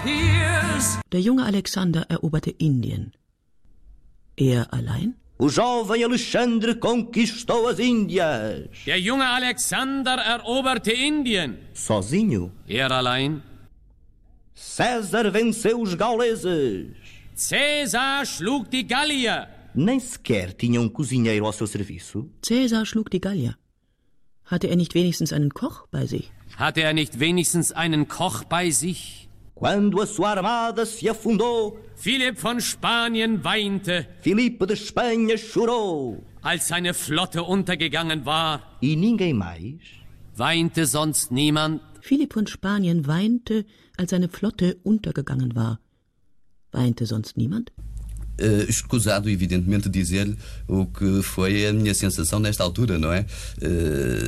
appears. Der junge Alexander eroberte Indien. Er allein? O jovem Alexandre conquistou as Índias. Der junge Alexander eroberte Indien. Sozinho. Er allein. César venceu os gauleses. Cäsar schlug die Gallier. Nem sequer tinha um cozinheiro ao seu serviço. Cäsar schlug die Gallier. Hatte er nicht wenigstens einen Koch bei sich? Hatte er nicht wenigstens einen Koch bei sich? Quando a sua armada se afundou, Philipp von Spanien weinte, Filipe de Espanha chorou. als seine Flotte untergegangen war. E ninguém mais Weinte sonst niemand? Philipp von Spanien weinte, als seine Flotte untergegangen war. Weinte sonst niemand? Escusado, evidentemente, dizer o que foi a minha sensação nesta altura, não é?